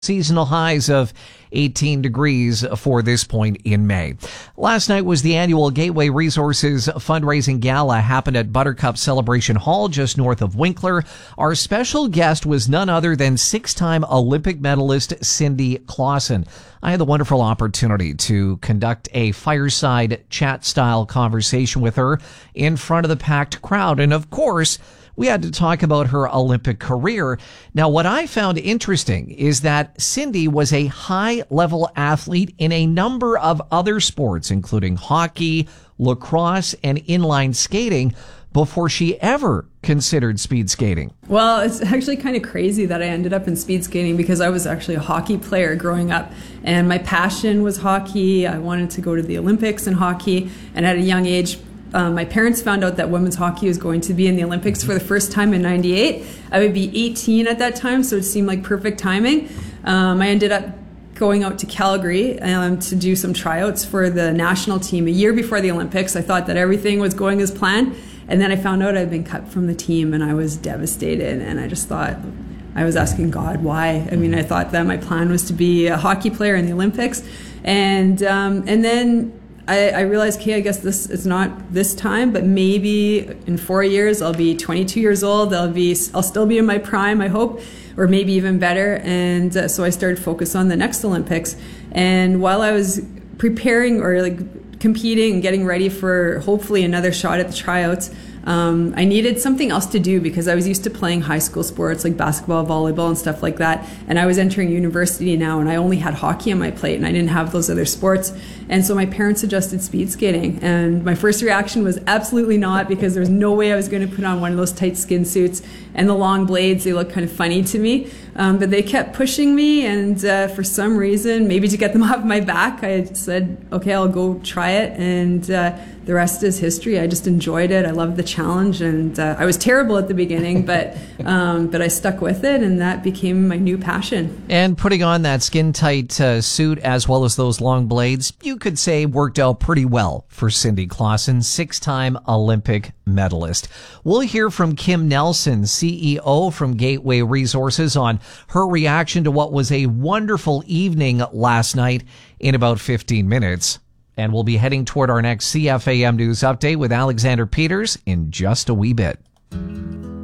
Seasonal highs of 18 degrees for this point in May. Last night was the annual Gateway Resources fundraising gala, happened at Buttercup Celebration Hall just north of Winkler. Our special guest was none other than six-time Olympic medalist Cindy Klassen. I had the wonderful opportunity to conduct a fireside chat-style conversation with her in front of the packed crowd. And of course, we had to talk about her Olympic career. Now, what I found interesting is that Cindy was a high-level athlete in a number of other sports, including hockey, lacrosse, and inline skating, before she ever considered speed skating. Well, it's actually kind of crazy that I ended up in speed skating because I was actually a hockey player growing up, and my passion was hockey. I wanted to go to the Olympics in hockey, and at a young age, my parents found out that women's hockey was going to be in the Olympics for the first time in '98. I would be 18 at that time, so it seemed like perfect timing. I ended up going out to Calgary to do some tryouts for the national team a year before the Olympics. I thought that everything was going as planned, and then I found out I'd been cut from the team, and I was devastated, and I just thought, I was asking God why. I mean, I thought that my plan was to be a hockey player in the Olympics, and then I realized, okay, I guess this is not this time, but maybe in 4 years I'll be 22 years old. I'll still be in my prime, I hope, or maybe even better. And so I started to focus on the next Olympics. And while I was preparing or competing and getting ready for hopefully another shot at the tryouts, I needed something else to do because I was used to playing high school sports like basketball, volleyball, and stuff like that. And I was entering university now, and I only had hockey on my plate, and I didn't have those other sports. And so my parents suggested speed skating. And my first reaction was absolutely not, because there was no way I was going to put on one of those tight skin suits and the long blades. They looked kind of funny to me. But they kept pushing me, and for some reason, maybe to get them off my back, I said, okay, I'll go try it. And the rest is history. I just enjoyed it. I loved the challenge, and I was terrible at the beginning, but I stuck with it, and that became my new passion. And putting on that skin-tight suit as well as those long blades, you could say worked out pretty well for Cindy Klassen, six-time Olympic medalist. We'll hear from Kim Nelson, CEO from Gateway Resources, on her reaction to what was a wonderful evening last night in about 15 minutes. And we'll be heading toward our next CFAM News Update with Alexander Peters in just a wee bit.